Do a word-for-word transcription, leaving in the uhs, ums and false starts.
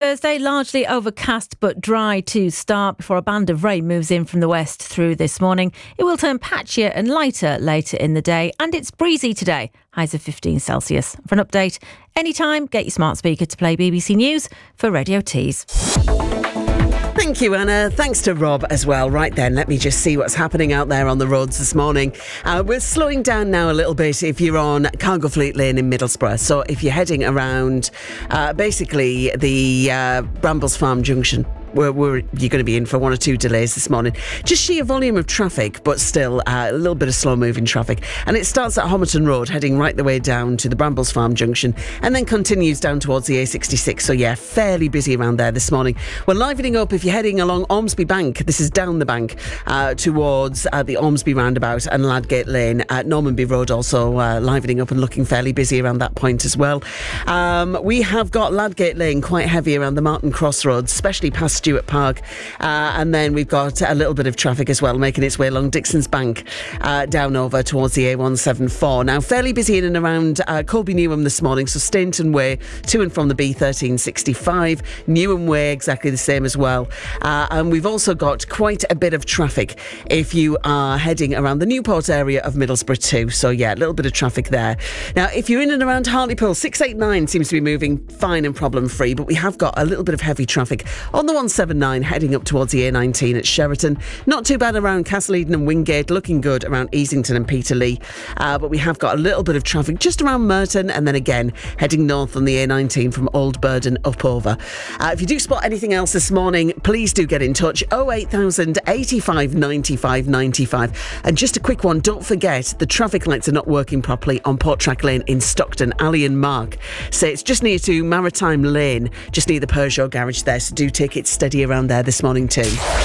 Thursday, largely overcast but dry to start before a band of rain moves in from the west through this morning. It will turn patchier and lighter later in the day, and it's breezy today, highs of fifteen Celsius. For an update, anytime, get your smart speaker to play B B C News for Radio Tees. Thank you, Anna. Thanks to Rob as well. Right then, let me just see what's happening out there on the roads this morning. Uh, we're slowing down now a little bit if you're on Cargo Fleet Lane in Middlesbrough. So if you're heading around uh, basically the uh, Brambles Farm Junction, We're, we're, you're going to be in for one or two delays this morning. Just sheer volume of traffic, but still uh, a little bit of slow-moving traffic. And it starts at Homerton Road, heading right the way down to the Brambles Farm Junction, and then continues down towards the A sixty-six. So yeah, fairly busy around there this morning. We're livening up if you're heading along Ormsby Bank. This is down the bank uh, towards uh, the Ormsby roundabout and Ladgate Lane. At Normanby Road also uh, livening up and looking fairly busy around that point as well. Um, we have got Ladgate Lane quite heavy around the Martin Crossroads, especially past Stewart Park, uh, and then we've got a little bit of traffic as well making its way along Dixon's Bank uh, down over towards the A one seventy-four. Now fairly busy in and around uh, Colby Newham this morning, so Stainton Way to and from the B thirteen sixty-five, Newham Way exactly the same as well, uh, and we've also got quite a bit of traffic if you are heading around the Newport area of Middlesbrough too, so yeah, a little bit of traffic there. Now if you're in and around Hartlepool, six eighty-nine seems to be moving fine and problem free, but we have got a little bit of heavy traffic on the one seventy-nine heading up towards the A nineteen at Sheraton. Not too bad around Castle Eden and Wingate, looking good around Easington and Peterlee, uh, but we have got a little bit of traffic just around Merton, and then again heading north on the A nineteen from Old Burden up over. Uh, if you do spot anything else this morning, please do get in touch. oh eight thousand eighty-five ninety-five ninety-five. And just a quick one, don't forget the traffic lights are not working properly on Portrack Lane in Stockton. Ali and Mark say it's just near to Maritime Lane, just near the Peugeot garage there, so do take it steady around there this morning too.